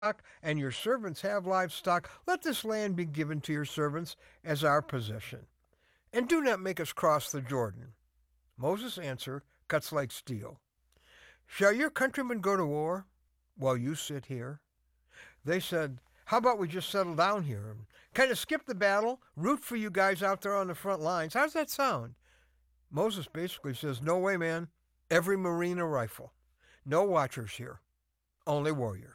and your servants have livestock, let this land be given to your servants as our possession. And do not make us cross the Jordan. Moses' answer cuts like steel. Shall your countrymen go to war while you sit here? They said, how about we just settle down here and kind of skip the battle, root for you guys out there on the front lines? How's that sound? Moses basically says, no way, man. Every Marine a rifle. No watchers here. Only warriors.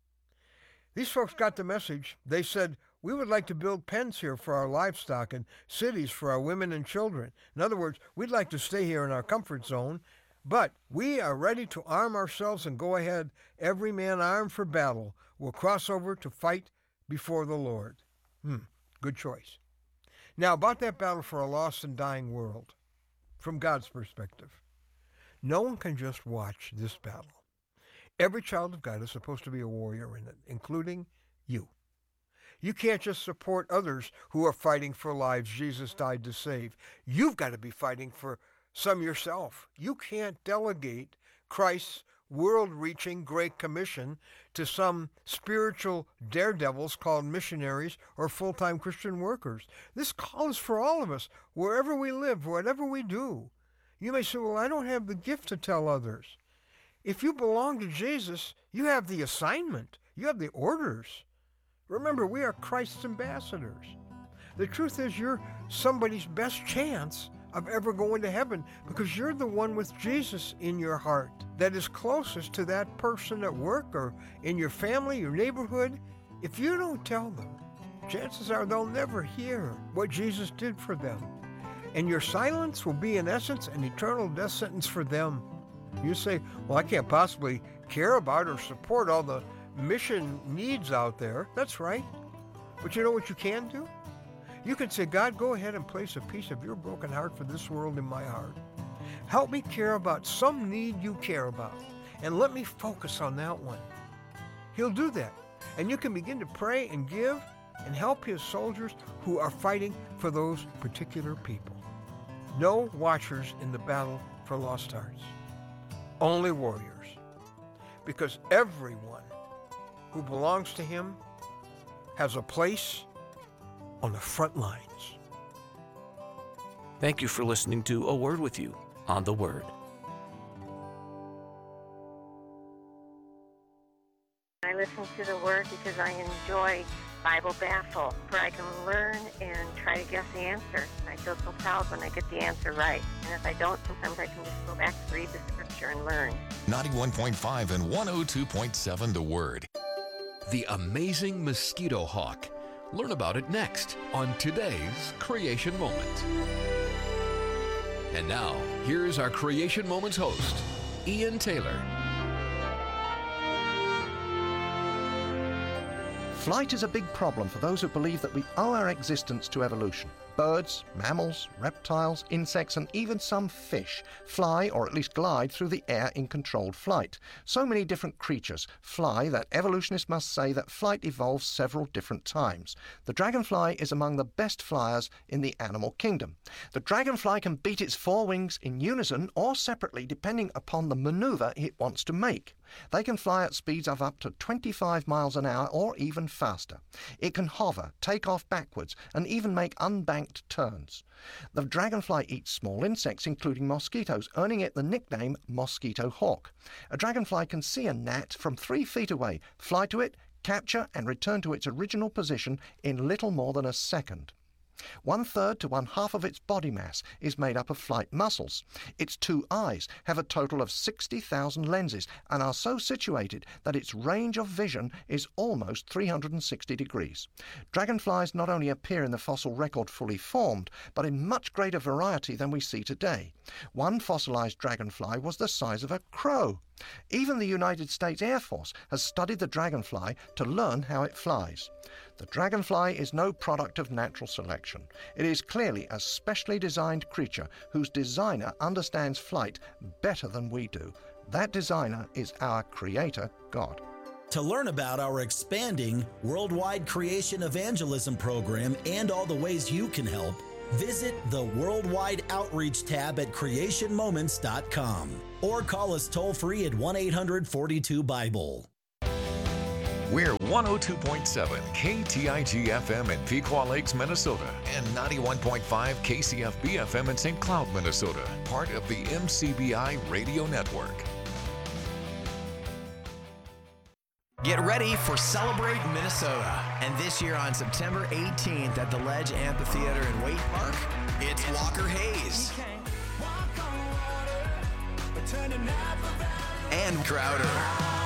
These folks got the message. They said, we would like to build pens here for our livestock and cities for our women and children. In other words, we'd like to stay here in our comfort zone, but we are ready to arm ourselves and go ahead. Every man armed for battle will cross over to fight before the Lord. Good choice. Now, about that battle for a lost and dying world, from God's perspective, no one can just watch this battle. Every child of God is supposed to be a warrior in it, including you. You can't just support others who are fighting for lives Jesus died to save. You've got to be fighting for some yourself. You can't delegate Christ's world-reaching Great Commission to some spiritual daredevils called missionaries or full-time Christian workers. This call is for all of us, wherever we live, whatever we do. You may say, well, I don't have the gift to tell others. If you belong to Jesus, you have the assignment. You have the orders. Remember, we are Christ's ambassadors. The truth is, you're somebody's best chance of ever going to heaven because you're the one with Jesus in your heart that is closest to that person at work or in your family, your neighborhood. If you don't tell them, chances are they'll never hear what Jesus did for them. And your silence will be, in essence, an eternal death sentence for them. You say, well, I can't possibly care about or support all the mission needs out there. That's right. But you know what you can do? You can say, God, go ahead and place a piece of your broken heart for this world in my heart. Help me care about some need you care about, and let me focus on that one. He'll do that, and you can begin to pray and give and help his soldiers who are fighting for those particular people. No watchers in the battle for lost hearts. Only warriors. Because everyone who belongs to him has a place on the front lines. Thank you for listening to A Word With You on The Word. I listen to the Word because I enjoy Bible Baffle, where I can learn and try to guess the answer. I feel so proud when I get the answer right. And if I don't, sometimes I can just go back and read the scripture and learn. 91.5 and 102.7 The Word. The amazing mosquito hawk. Learn about it next on today's Creation Moment. And now, here's our Creation Moments host, Ian Taylor. Flight is a big problem for those who believe that we owe our existence to evolution. Birds, mammals, reptiles, insects, and even some fish fly, or at least glide, through the air in controlled flight. So many different creatures fly that evolutionists must say that flight evolves several different times. The dragonfly is among the best flyers in the animal kingdom. The dragonfly can beat its four wings in unison or separately depending upon the maneuver it wants to make. They can fly at speeds of up to 25 miles an hour or even faster. It can hover, take off backwards, and even make unbanked turns. The dragonfly eats small insects, including mosquitoes, earning it the nickname mosquito hawk. A dragonfly can see a gnat from 3 feet away, fly to it, capture, and return to its original position in little more than a second. 1/3 to 1/2 of its body mass is made up of flight muscles. Its 2 eyes have a total of 60,000 lenses and are so situated that its range of vision is almost 360 degrees. Dragonflies not only appear in the fossil record fully formed, but in much greater variety than we see today. One fossilized dragonfly was the size of a crow. Even the United States Air Force has studied the dragonfly to learn how it flies. The dragonfly is no product of natural selection. It is clearly a specially designed creature whose designer understands flight better than we do. That designer is our Creator, God. To learn about our expanding worldwide creation evangelism program and all the ways you can help, visit the Worldwide Outreach tab at creationmoments.com or call us toll-free at 1-800-42-BIBLE. We're 102.7 KTIG FM in Pequot Lakes, Minnesota, and 91.5 KCFB FM in St. Cloud, Minnesota, part of the MCBI Radio Network. Get ready for Celebrate Minnesota. And this year on September 18th at the Ledge Amphitheater in Waite Park, it's Walker Hayes and Crowder.